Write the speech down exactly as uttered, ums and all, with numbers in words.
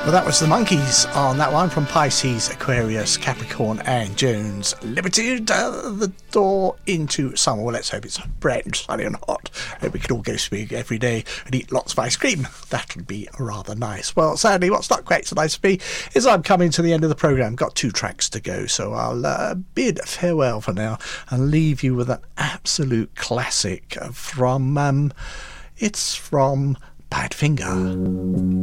Well, that was the Monkeys on that one from Pisces, Aquarius, Capricorn and Jones Limited. Uh, the door into summer. Well, let's hope it's bright and sunny and hot. Hope we can all go swimming every day and eat lots of ice cream. That would be rather nice. Well, sadly, what's not quite so nice for me is I'm coming to the end of the programme. Got two tracks to go, so I'll uh, bid farewell for now and leave you with an absolute classic from, um, it's from Badfinger.